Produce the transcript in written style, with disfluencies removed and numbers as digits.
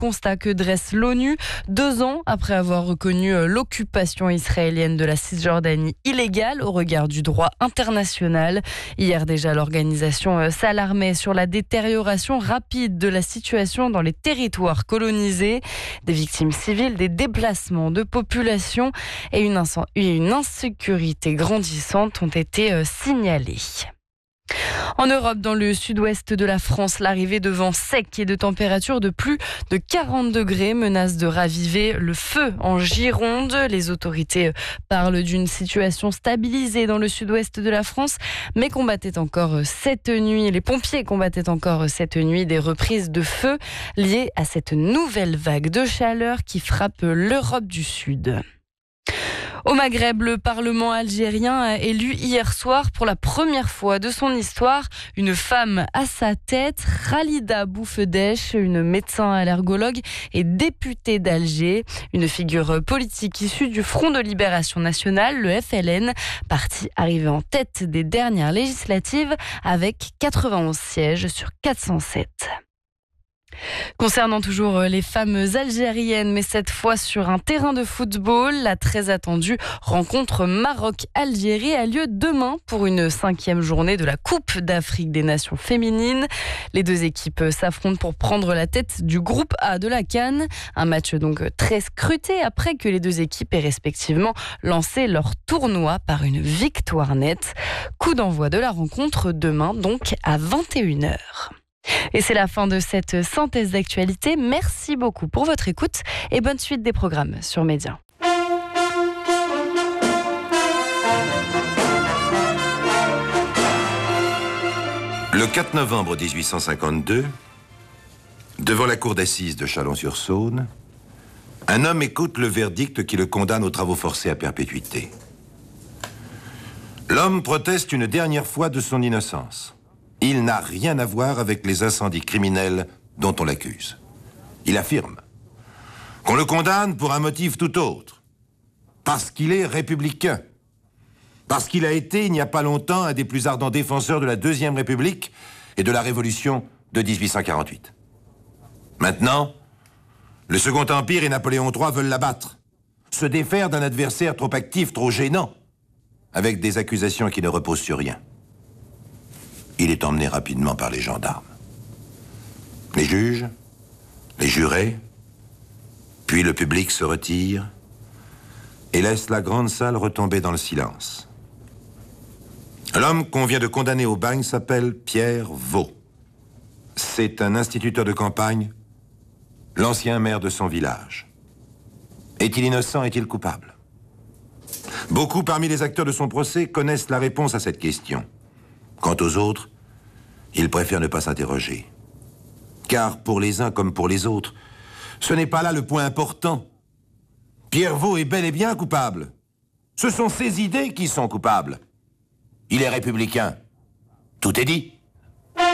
constat que dresse l'ONU 2 ans après avoir reconnu l'occupation israélienne de la Cisjordanie illégale au regard du droit international. Hier déjà, l'organisation s'alarmait sur la détérioration rapide de la situation dans les territoires colonisés. Des victimes civiles, des déplacements de population et une insécurité grandissante ont été signalés. En Europe, dans le sud-ouest de la France, l'arrivée de vents secs et de températures de plus de 40 degrés menace de raviver le feu en Gironde. Les autorités parlent d'une situation stabilisée dans le sud-ouest de la France, mais combattaient encore cette nuit. Les pompiers combattaient encore cette nuit des reprises de feu liées à cette nouvelle vague de chaleur qui frappe l'Europe du Sud. Au Maghreb, le Parlement algérien a élu hier soir pour la première fois de son histoire une femme à sa tête, Khalida Boufedech, une médecin allergologue et députée d'Alger, une figure politique issue du Front de Libération Nationale, le FLN, parti arrivé en tête des dernières législatives avec 91 sièges sur 407. Concernant toujours les femmes algériennes, mais cette fois sur un terrain de football, la très attendue rencontre Maroc-Algérie a lieu demain pour une 5e journée de la Coupe d'Afrique des Nations féminines. Les deux équipes s'affrontent pour prendre la tête du groupe A de la CAN. Un match donc très scruté après que les deux équipes aient respectivement lancé leur tournoi par une victoire nette. Coup d'envoi de la rencontre demain donc à 21h. Et c'est la fin de cette synthèse d'actualité. Merci beaucoup pour votre écoute et bonne suite des programmes sur Média. Le 4 novembre 1852, devant la cour d'assises de Chalon-sur-Saône, un homme écoute le verdict qui le condamne aux travaux forcés à perpétuité. L'homme proteste une dernière fois de son innocence. Il n'a rien à voir avec les incendies criminels dont on l'accuse. Il affirme qu'on le condamne pour un motif tout autre. Parce qu'il est républicain. Parce qu'il a été, il n'y a pas longtemps, un des plus ardents défenseurs de la Deuxième République et de la Révolution de 1848. Maintenant, le Second Empire et Napoléon III veulent l'abattre. Se défaire d'un adversaire trop actif, trop gênant, avec des accusations qui ne reposent sur rien. Il est emmené rapidement par les gendarmes. Les juges, les jurés, puis le public se retire et laisse la grande salle retomber dans le silence. L'homme qu'on vient de condamner au bagne s'appelle Pierre Vaux. C'est un instituteur de campagne, l'ancien maire de son village. Est-il innocent, est-il coupable? Beaucoup parmi les acteurs de son procès connaissent la réponse à cette question. Quant aux autres, ils préfèrent ne pas s'interroger. Car pour les uns comme pour les autres, ce n'est pas là le point important. Pierre Vaux est bel et bien coupable. Ce sont ses idées qui sont coupables. Il est républicain. Tout est dit.